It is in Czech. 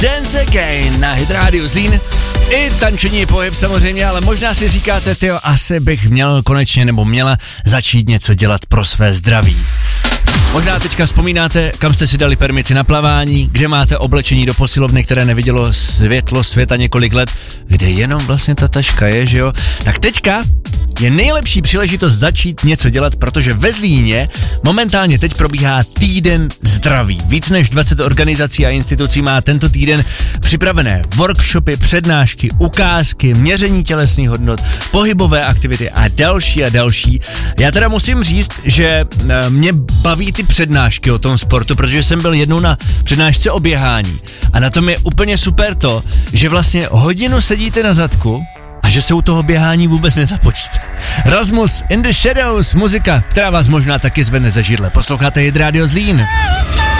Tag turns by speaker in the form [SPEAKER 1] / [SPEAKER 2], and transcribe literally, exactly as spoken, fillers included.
[SPEAKER 1] Dance Again na Hit Radio Zlín. I tančení pohyb samozřejmě, ale možná si říkáte, tyjo, asi bych měl konečně nebo měla začít něco dělat pro své zdraví. Možná teďka vzpomínáte, kam jste si dali permici na plavání, kde máte oblečení do posilovny, které nevidělo světlo světa několik let, kde jenom vlastně ta taška je, že jo? Tak teďka je nejlepší příležitost začít něco dělat, protože ve Zlíně momentálně teď probíhá týden zdraví. Víc než dvacet organizací a institucí má tento týden připravené workshopy, přednášky, ukázky, měření tělesných hodnot, pohybové aktivity a další a další. Já teda musím říct, že mě baví ty přednášky o tom sportu, protože jsem byl jednou na přednášce o běhání a na tom je úplně super to, že vlastně hodinu sedíte na zadku a že se u toho běhání vůbec nezapotíte. Rasmus in the Shadows, muzika, která vás možná taky zvedne ze židle. Posloucháte Hit Radio Zlín.